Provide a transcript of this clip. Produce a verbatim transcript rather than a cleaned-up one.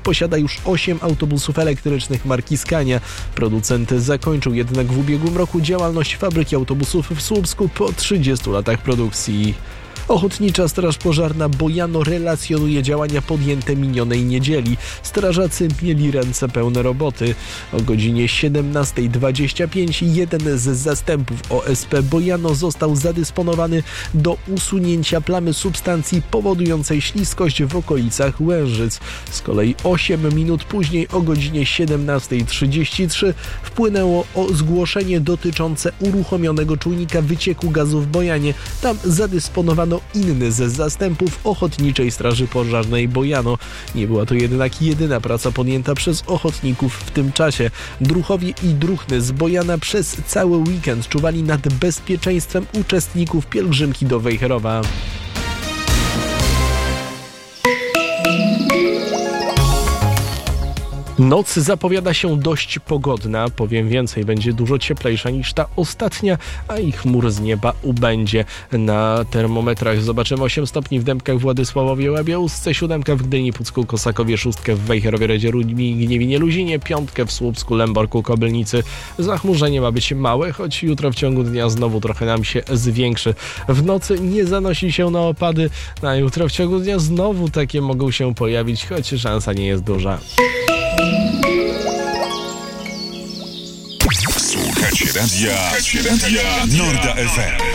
posiada już osiem autobusów elektrycznych marki Scania. Producent zakończył jednak w ubiegłym roku działalność fabryki autobusów w Słupsku po trzydziestu latach produkcji. Ochotnicza Straż Pożarna Bojano relacjonuje działania podjęte minionej niedzieli. Strażacy mieli ręce pełne roboty. O godzinie siedemnasta dwadzieścia pięć jeden z zastępów O S P Bojano został zadysponowany do usunięcia plamy substancji powodującej śliskość w okolicach Łężyc. Z kolei osiem minut później o godzinie siedemnasta trzydzieści trzy wpłynęło o zgłoszenie dotyczące uruchomionego czujnika wycieku gazu w Bojanie. Tam zadysponowano inny ze zastępów Ochotniczej Straży Pożarnej Bojano. Nie była to jednak jedyna praca podjęta przez ochotników w tym czasie. Druchowie i druhny z Bojana przez cały weekend czuwali nad bezpieczeństwem uczestników pielgrzymki do Wejherowa. Noc zapowiada się dość pogodna, powiem więcej, będzie dużo cieplejsza niż ta ostatnia, a i chmur z nieba ubędzie. Na termometrach zobaczymy osiem stopni w Dębkach, Władysławowie, Łabiałusce, siódemkę w Gdyni, Pucku, Kosakowie, szóstkę w Wejherowie, Redzie, Rudni, Gniewinie, Luzinie, piątkę w Słupsku, Lęborku, Kobylnicy. Zachmurzenie ma być małe, choć jutro w ciągu dnia znowu trochę nam się zwiększy. W nocy nie zanosi się na opady, a jutro w ciągu dnia znowu takie mogą się pojawić, choć szansa nie jest duża. Słuchacie radia, Słuchacie radia Norda F M.